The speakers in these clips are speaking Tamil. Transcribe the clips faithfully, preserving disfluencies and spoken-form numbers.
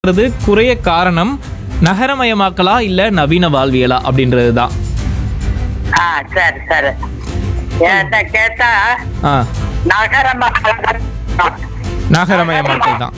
குறைய காரணம் நகரமயமாக்கலா இல்ல நவீன வாழ்வியலா அப்படின்றது தான். ஆ சரி சரி என்ன கேட்டா ஆ நகர மக்கள் நகரமயமாக்கல் தான்.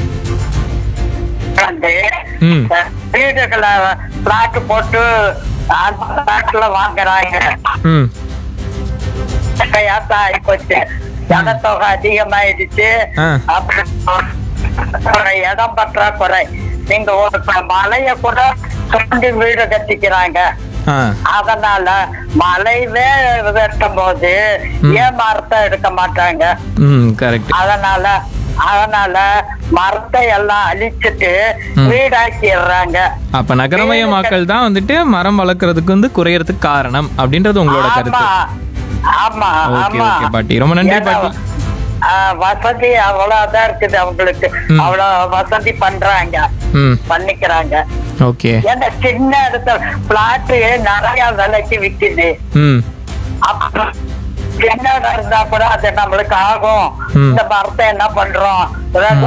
வந்து ம் வீடுகளை பிளாட் போட்டு அந்த பிளாட்ல வாங்குறாங்க. ம் கையாத்தா ஆயிப்போச்சு, ஜனத்தொகை அதிகமாயிடுச்சு. ஆ. அப்புறம் இடம் பற்றாக்குறை. நீங்க ஒரு ப- மலைய கூட சுண்டி வீடு கட்டிக்கிறாங்க. ஆ அதனால மலைவே வெட்டும் போது ஏன் மரத்தை எடுக்க மாட்டாங்க? ம் கரெக்ட். அதனால அதனால மரத்தை எல்லாம் அழிச்சிட்டு வீடாக்கிடுறாங்க. அப்ப நகரமயமாக்கல் தான் வந்துட்டு மரம் வளர்க்கறதுக்கு வந்து குறையறதுக்கு காரணம் அப்படின்றது உங்களோட ஆமா கருத்து. ஆமா ஓகே ஆமா ஓகே பாட்டி, ரொம்ப நன்றி ஏன்னா, பாட்டி. ஆ, வசதி அவ்வளவுதான் இருக்குது அவங்களுக்கு. அவ்வளவு வசதி பண்றாங்க, ம் பண்ணிக்கிறாங்க. ஓகே. ஏன்னா சின்ன இடத்துல பிளாட் நிறைய விலைக்கு விக்குது. ம் அப்புறம் சின்ன இடம் இருந்தா கூட அது நம்மளுக்கு ஆகும். ம். இந்த மரத்தை என்ன பண்றோம் ஏதாவது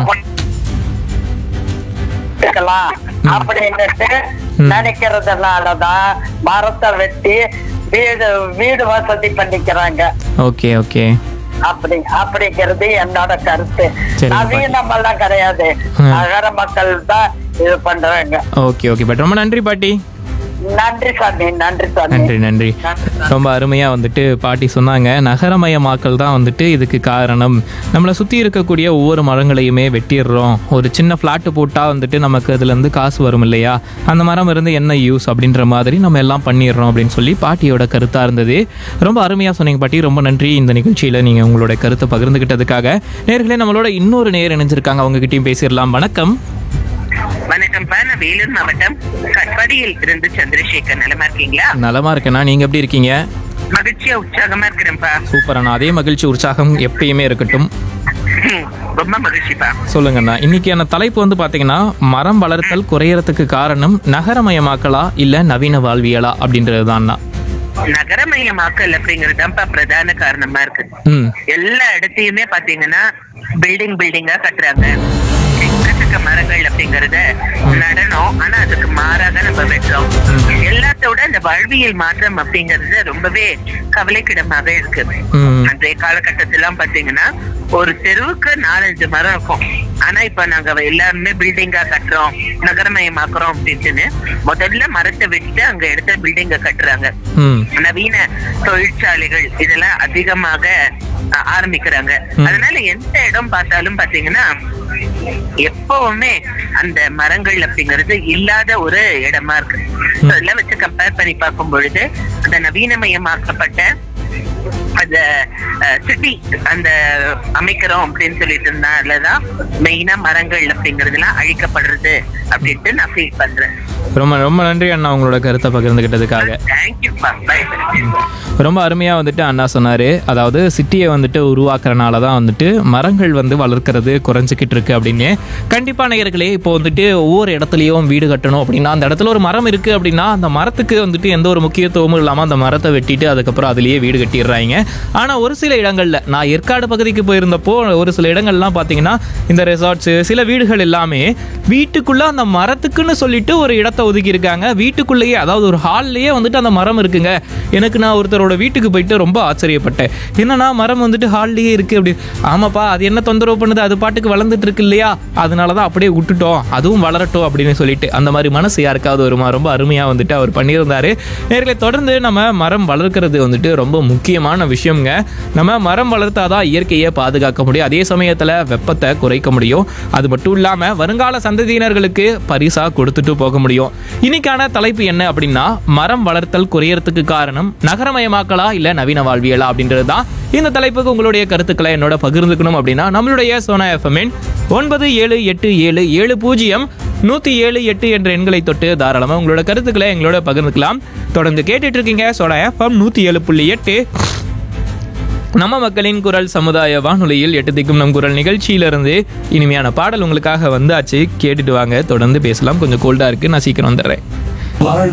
பண்ணிக்கலாம் அப்படின்னுட்டு நினைக்கிறதுனாலதான் மரத்தை வெட்டி வீடு வீடு வசதி பண்ணிக்கிறாங்க. Okay okay. அப்படி அப்படிங்கிறது என்னோட கருத்து. சரி, நவீனம் எல்லாம் கிடையாது, ம். நகர மக்கள் தான் இது பண்றாங்க. ஓகே ஓகே பாட்டி, ரொம்ப நன்றி பாட்டி. நன்றி சாமி, நன்றி சாமி. நன்றி நன்றி. ரொம்ப அருமையாக வந்துட்டு பாட்டி சொன்னாங்க, நகரமயமாக்கல் தான் வந்துட்டு இதுக்கு காரணம். நம்மளை சுற்றி இருக்கக்கூடிய ஒவ்வொரு மரங்களையுமே வெட்டிடுறோம். ஒரு சின்ன ஃப்ளாட்டு போட்டால் வந்துட்டு நமக்கு அதுலேருந்து காசு வரும் இல்லையா, அந்த மரம் இருந்து என்ன யூஸ் அப்படின்ற மாதிரி நம்ம எல்லாம் பண்ணிடுறோம் அப்படின்னு சொல்லி பாட்டியோட கருத்தாக இருந்தது. ரொம்ப அருமையாக சொன்னீங்க பாட்டி, ரொம்ப நன்றி இந்த நிகழ்ச்சியில் நீங்கள் உங்களோட கருத்தை பகிர்ந்துக்கிட்டதுக்காக. நேர்களே, நம்மளோட இன்னொரு நேர் இணைஞ்சிருக்காங்க, அவங்ககிட்டயும் பேசிடலாம். வணக்கம். வணக்கம்ப்பா, நான் வேலூர் மாவட்டம் கட்பாடியில் இருந்து சந்திரசேகர். நலமா இருக்கீங்களா? நலமா இருக்கேண்ணா, நீங்கள் எப்படி இருக்கீங்க? மகிழ்ச்சியா உற்சாகமா இருக்கிறேன்ப்பா. சூப்பரண்ணா, அதே மகிழ்ச்சி உற்சாகம் எப்பயுமே இருக்கட்டும். ஹம், ரொம்ப மகிழ்ச்சிப்பா. சொல்லுங்கண்ணா, இன்னைக்கான தலைப்பு வந்து பாத்தீங்கன்னா மரம் வளர்த்தல் குறையறதுக்கு காரணம் நகரமயமாக்கலா இல்ல நவீன வாழ்வியலா அப்படின்றது தான்ண்ணா. நகரமயமாக்கல் அப்படிங்கறதுதான்ப்பா பிரதான காரணமா இருக்கு. ம் எல்லா இடத்தையுமே பாத்தீங்கன்னா பில்டிங் பில்டிங்கா கட்டுறாங்க. எக்கச்சக்க மரங்கள் அப்படிங்கறத நடனம், ஆனா அதுக்கு மாறாக நம்ம வெட்டுறோம். எல்லாத்தோட இந்த வாழ்வியல் மாற்றம் அப்படிங்கறது ரொம்பவே கவலைக்கிடமாக இருக்கு. ம். அன்றைய காலகட்டத்திலாம் பாத்தீங்கன்னா ஒரு தெருவுக்கு நாலஞ்சு மரம் இருக்கும். ஆனா இப்ப நாங்க எல்லாருமே பில்டிங்கா கட்டுறோம், நகரமயமாக்குறோம் அப்படின்ட்டுன்னு முதல்ல மரத்தை விட்டு அங்க எடுத்த பில்டிங்க கட்டுறாங்க. ம் நவீன தொழிற்சாலைகள் இதெல்லாம் அதிகமாக அஹ், ஆரம்பிக்கிறாங்க. அதனால எந்த இடம் பார்த்தாலும் பாத்தீங்கன்னா எப்பவுமே அந்த மரங்கள் அப்படிங்கிறது இல்லாத ஒரு இடமா இருக்கு. So, இதெல்லாம் வச்சு கம்பேர் பண்ணி பார்க்கும் பொழுது அந்த நவீனமயமாக்கப்பட்ட அந்த சிட்டி அந்த அமைக்கிறோம் அப்படின்னு சொல்லிட்டு இருந்தாலதான் மெயினா மரங்கள் அப்படிங்கறதுலாம் அழிக்கப்படுறது அப்படின்ட்டு நான் ஃபீல் பண்றேன். ரொம்ப ரொம்ப நன்றி அண்ணா உங்களோட கருத்தை பகிர்ந்துக்கிட்டதுக்காக. தேங்க்யூப்பா, பை. ரொம்ப அருமையாக வந்துட்டு அண்ணா சொன்னார், அதாவது சிட்டியை வந்துட்டு உருவாக்குறனால தான் வந்துட்டு மரங்கள் வந்து வளர்க்கறது குறைஞ்சிக்கிட்டு இருக்கு அப்படின்னு. கண்டிப்பாக நேயர்களே, இப்போ வந்துட்டு ஒவ்வொரு இடத்துலையும் வீடு கட்டணும் அப்படின்னா அந்த இடத்துல ஒரு மரம் இருக்குது அப்படின்னா அந்த மரத்துக்கு வந்துட்டு எந்த ஒரு முக்கியத்துவமும் இல்லாமல் அந்த மரத்தை வெட்டிட்டு அதுக்கப்புறம் அதுலேயே வீடு கட்டிடுறாங்க. ஆனால் ஒரு சில இடங்களில், நான் ஏற்காடு பகுதிக்கு போயிருந்தப்போ ஒரு சில இடங்கள்லாம் பார்த்தீங்கன்னா இந்த ரெசார்ட்ஸு சில வீடுகள் எல்லாமே வீட்டுக்குள்ளே அந்த மரத்துக்குன்னு சொல்லிட்டு ஒரு இடத்த ஒதுக்கி இருக்காங்க. வீட்டுக்குள்ளேயே, அதாவது ஒரு ஹால்லேயே வந்துட்டு அந்த மரம் இருக்குங்க. எனக்கு நான் ஒருத்தரோட வீட்டுக்கு போயிட்டு ரொம்ப ஆச்சரியப்பட்டேன். என்னன்னா மரம் வந்துட்டு ஹால்லேயே இருக்கு அப்படி. ஆமாப்பா, அது என்ன தொந்தரவு பண்ணுது, அது பாட்டுக்கு வளர்ந்துட்டு இருக்கு இல்லையா, அதனால தான் அப்படியே விட்டுட்டோம், அதுவும் வளரட்டும் அப்படின்னு சொல்லிட்டு. அந்த மாதிரி மனசு யாருக்காவது வருமா? ரொம்ப அருமையாக வந்துட்டு அவர் பண்ணியிருந்தாரு. நேர்களை தொடர்ந்து நம்ம மரம் வளர்க்கறது வந்துட்டு ரொம்ப முக்கியமான விஷயம்ங்க. நம்ம மரம் வளர்த்தாதான் இயற்கையை பாதுகாக்க முடியும், அதே சமயத்தில் வெப்பத்தை குறைக்க முடியும். அது மட்டும் இல்லாமல் வருங்கால சந்ததியினர்களுக்கு பரிசா கொடுத்துட்டு போக முடியும். இன்னைக்கான தலைப்பு என்ன அப்படின்னா மரம் வளர்த்தல் குறையறதுக்கு காரணம் நகரமயமாக்கலா இல்ல நவீன வாழ்வியலா அப்படின்றது தான். இந்த தலைப்புக்கு உங்களுடைய கருத்துக்களை என்னோட பகிர்ந்துக்கணும் அப்படின்னா நம்மளுடைய சோனா எஃப்எம் ஒன்பது ஏழு எட்டு ஏழு ஏழு பூஜ்ஜியம் நூத்தி ஏழு எட்டு என்ற எண்களை தொட்டு தாராளமா உங்களோட கருத்துக்களை எங்களோட பகிர்ந்துக்கலாம். தொடர்ந்து கேட்டுட்டு இருக்கீங்க சோனா எஃப்எம் நூத்தி ஏழு புள்ளி எட்டு, நம்ம மக்களின் குரல் சமுதாய வானொலியில் எட்டு திக்கும் நம் குரல் நிகழ்ச்சியிலிருந்து இனிமையான பாடல் உங்களுக்காக வந்தாச்சு. கேட்டுட்டு வாங்க, தொடர்ந்து பேசலாம். கொஞ்சம் கோல்டா இருக்கு, நான் சீக்கிரம் வந்துடுறேன்.